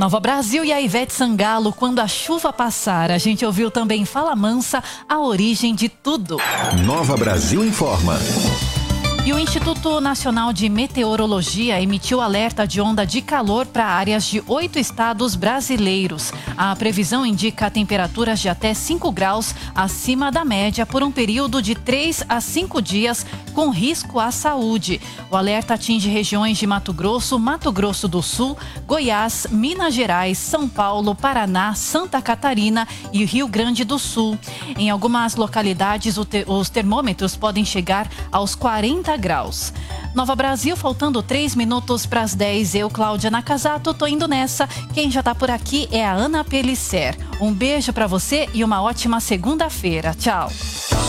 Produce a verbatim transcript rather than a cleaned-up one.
Nova Brasil e a Ivete Sangalo, Quando a Chuva Passar. A gente ouviu também Fala Mansa, A Origem de Tudo. Nova Brasil informa. E o Instituto Nacional de Meteorologia emitiu alerta de onda de calor para áreas de oito estados brasileiros. A previsão indica temperaturas de até cinco graus acima da média por um período de três a cinco dias, com risco à saúde. O alerta atinge regiões de Mato Grosso, Mato Grosso do Sul, Goiás, Minas Gerais, São Paulo, Paraná, Santa Catarina e Rio Grande do Sul. Em algumas localidades, os termômetros podem chegar aos quarenta graus. Nova Brasil, faltando três minutos para as dez. Eu, Cláudia Nakazato, tô indo nessa. Quem já tá por aqui é a Ana Pelisser. Um beijo para você e uma ótima segunda-feira. Tchau.